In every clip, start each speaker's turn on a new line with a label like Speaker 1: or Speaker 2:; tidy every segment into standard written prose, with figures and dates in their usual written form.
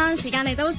Speaker 1: 啦，時間嚟到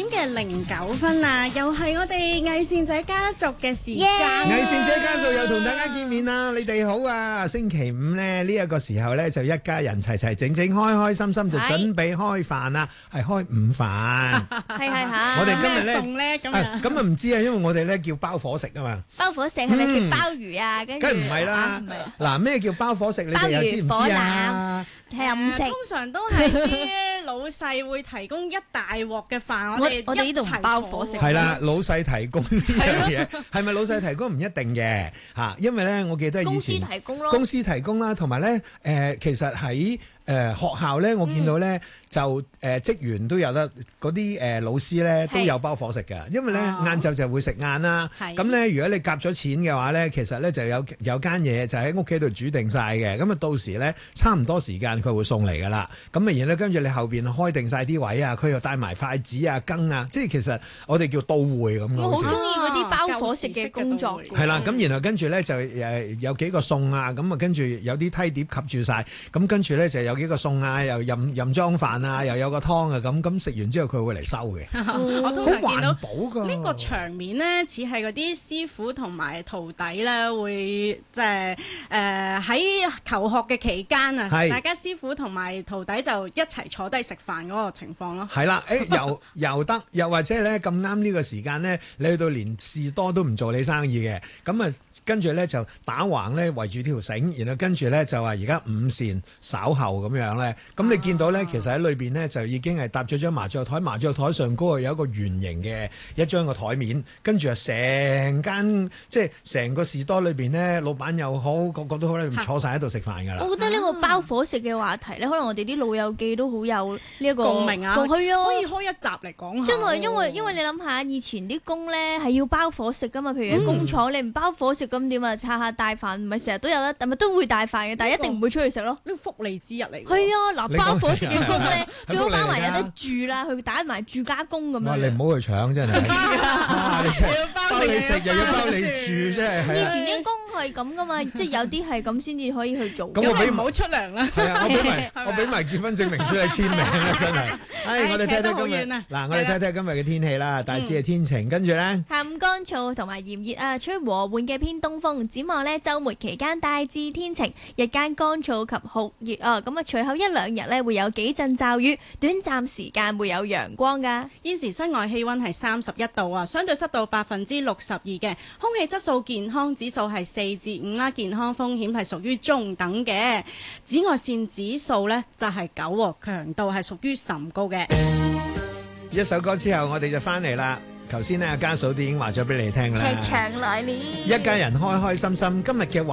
Speaker 1: 12:09啊，又係我哋藝善者家族嘅時間。
Speaker 2: 藝善者家族又同大家見面啦，你哋好啊！星期五咧呢一個時候咧就一家人齊齊整整開開心心就準備開飯啦，係開午飯。
Speaker 3: 係嚇。
Speaker 2: 我哋今日
Speaker 1: 咩餸咧咁啊？
Speaker 2: 唔知啊，因為我哋咧叫包伙食啊嘛。
Speaker 3: 包伙食係咪食鮑魚啊？跟住
Speaker 2: 梗係唔係啦。嗱，咩叫包伙食？你哋又知唔知啊？
Speaker 3: 係啊，唔食。
Speaker 1: 通常都係啲老細會提供一大鑊嘅飯，我哋
Speaker 3: 呢度唔包伙食。
Speaker 2: 係啦，老細提供呢樣嘢，係咪老細提供唔一定嘅嚇？因為咧，我記得以前
Speaker 3: 公司提供咯，
Speaker 2: 公司提供啦，同埋咧其實喺學校咧，我見到咧就職員都有得嗰啲老師咧都有包伙食嘅，因為咧晏晝就會食晏啦。咁咧如果你夾咗錢嘅話咧，其實咧就有間嘢就喺屋企度煮定晒嘅，咁啊到時咧差唔多時間佢會送嚟噶啦。咁啊然後跟住你後邊開定晒啲位啊，佢又帶埋筷子啊羹啊，即係其實我哋叫到會咁。
Speaker 3: 我好中意嗰啲包伙食嘅工作。
Speaker 2: 係啦，咁然後跟住咧就有幾個餸啊，咁啊跟住有啲梯碟及住晒，咁跟住咧就有幾個餸啊，又任裝飯啊，又有個湯啊，咁食完之後佢會嚟收嘅。
Speaker 1: 我通常見到
Speaker 2: 好環保㗎
Speaker 1: 呢個場面咧，似係嗰啲師傅同埋徒弟咧，會即係喺求學嘅期間啊，大家師傅同埋徒弟就一齊坐低食飯嗰個情況咯。係
Speaker 2: 啦，又得，又或者咧咁啱呢個時間咧，你去到連士多都唔做你生意嘅，咁啊跟住咧就打橫咧圍住條繩，然後跟住咧就話而家午膳稍後咁樣咧，咁你見到咧其實喺裏邊咧就已經係搭咗張麻雀台，麻雀台上高有一個圓形嘅一張個台面，跟住啊成間即係成個士多裏邊咧，老闆又好，個個都好咧，坐晒喺度食飯㗎啦。
Speaker 3: 我覺得呢個包伙食嘅話題咧，可能我哋啲老友記都好有呢一個
Speaker 1: 共鳴啊，
Speaker 3: 可以
Speaker 1: 開一集嚟講下。
Speaker 3: 真係因為你諗下，以前啲工咧係要包伙食㗎嘛，譬如喺工廠你唔包伙食咁點啊？下下帶飯唔係成日都有得，但係都會帶飯嘅，但係一定唔會出去食咯。
Speaker 1: 呢個福利之一嚟。
Speaker 3: 係啊，嗱，包伙食嘅工咧，最好包埋有得住啦，佢打埋住家工咁樣。
Speaker 2: 你唔好去搶真係，包你食又要包你住，真係。
Speaker 3: 以前啲工係咁噶嘛，即係有啲係咁先至可以去做。
Speaker 2: 咁我俾
Speaker 1: 唔好出糧啦。
Speaker 2: 係啊，我俾埋結婚證明書你簽名啦，真係。我哋睇睇今日嗱，我哋睇睇今日嘅天氣啦，大致係天晴，跟住咧
Speaker 3: 下午乾燥同埋炎熱啊，吹和緩嘅偏東風。展望咧週末期間大致天晴，日間乾燥及酷熱啊。咁啊，隨後一兩日咧會有幾陣驟雨，短暫時間會有陽光噶。
Speaker 1: 現時室外氣溫係31度啊，相對濕度62%嘅，空氣質素健康指數係4至5啦，健康風險係屬於中等嘅。紫外線指數呢就係9，強度係屬於甚高嘅。
Speaker 2: 一首歌之後，我哋就翻嚟啦。頭先呢，阿家嫂都已經話咗俾你聽啦。
Speaker 3: 劇場來了，
Speaker 2: 一家人開開心心，今日嘅